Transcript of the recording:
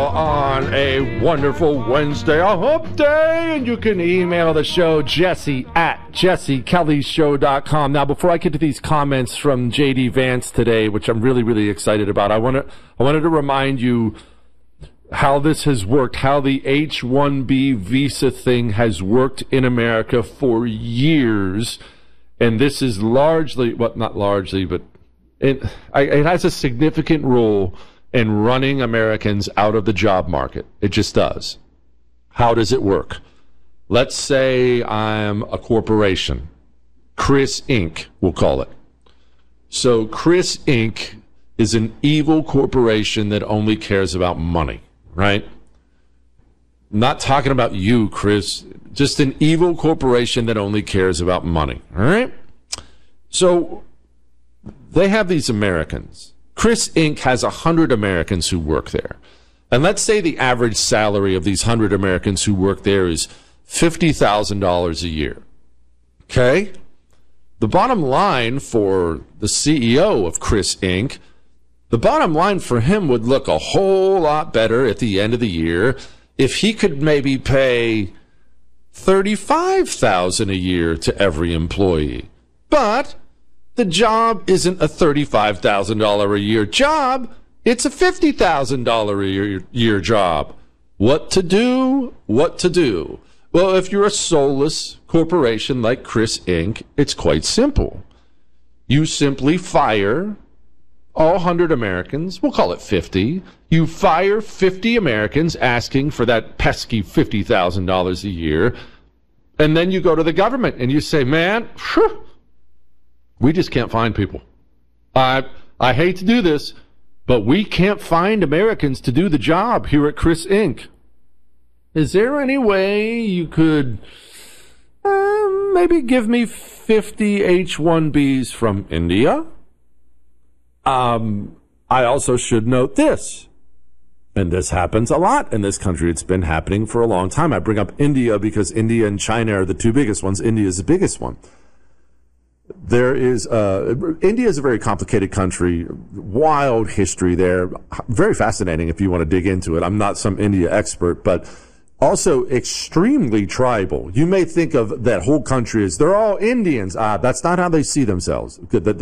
on a wonderful Wednesday, a hump day, and you can email the show, jesse@jessekellyshow.com. Now, before I get to these comments from J.D. Vance today, which I'm really, really excited about, I wanted to remind you how this has worked, how the H-1B visa thing has worked in America for years. And this is largely, well, not largely, but it has a significant role in running Americans out of the job market. It just does. How does it work? Let's say I'm a corporation. Chris Inc., we'll call it. So Chris Inc. is an evil corporation that only cares about money, right? I'm not talking about you, Chris. Just an evil corporation that only cares about money, all right? So they have these Americans. Chris Inc. has 100 Americans who work there. And let's say the average salary of these 100 Americans who work there is $50,000 a year. Okay? The bottom line for the CEO of Chris Inc., the bottom line for him would look a whole lot better at the end of the year if he could maybe pay $35,000 a year to every employee. But the job isn't a $35,000 a year job. It's a $50,000 a year job. What to do? What to do? Well, if you're a soulless corporation like Chris Inc., it's quite simple. You simply fire all 100 Americans. We'll call it 50. You fire 50 Americans asking for that pesky $50,000 a year. And then you go to the government and you say, man, we just can't find people. I hate to do this, but we can't find Americans to do the job here at Chris Inc. Is there any way you could maybe give me 50 H-1Bs from India? I also should note this, and this happens a lot in this country. It's been happening for a long time. I bring up India because India and China are the two biggest ones. India is the biggest one. India is a very complicated country, wild history there, very fascinating if you want to dig into it. I'm not some India expert, but also extremely tribal. You may think of that whole country as they're all Indians. That's not how they see themselves.